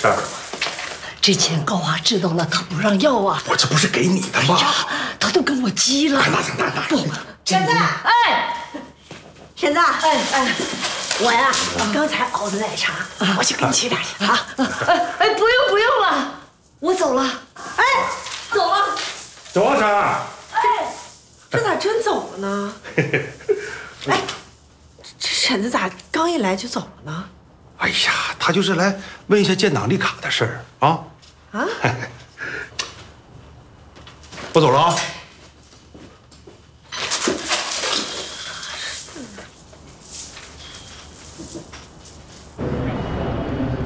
是。 之前高华知道了，他不让要啊。 我这不是给你的吗？ 哎呀，他都跟我急了。 拿。 不， 婶子， 哎， 婶子， 哎， 我呀，刚才熬的奶茶，我去给你取点去啊。 哎，不用了，我走了。 哎，走了。 走啊，婶。 哎，这咋真走了呢？哎，这婶子咋刚一来就走了呢？ 哎呀，他就是来问一下建档立卡的事儿啊。 啊？ 我走了啊。